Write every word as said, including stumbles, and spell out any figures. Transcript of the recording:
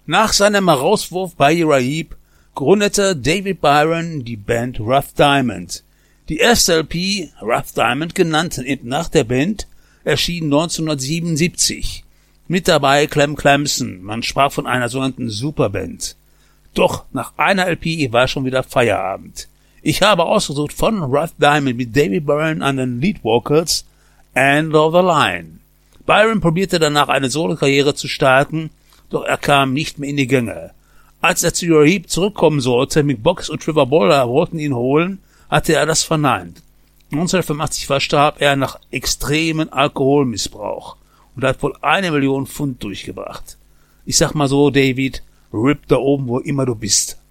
Nach seinem Herauswurf bei Uriah Heep gründete David Byron die Band Rough Diamond. Die erste L P, Rough Diamond genannt, eben nach der Band, erschien neunzehnhundertsiebenundsiebzig. Mit dabei Clem Clemson, man sprach von einer sogenannten Superband. Doch nach einer L P war schon wieder Feierabend. Ich habe ausgesucht von Rough Diamond mit David Byron an den Lead Vocals End of the Line. Byron probierte danach eine Solokarriere zu starten, doch er kam nicht mehr in die Gänge. Als er zu Uriah Heep zurückkommen sollte, Mick Box und Trevor Boller wollten ihn holen, hatte er das verneint. neunzehnhundertfünfundachtzig verstarb er nach extremen Alkoholmissbrauch und hat wohl eine Million Pfund durchgebracht. Ich sag mal so, David, rip da oben, wo immer du bist.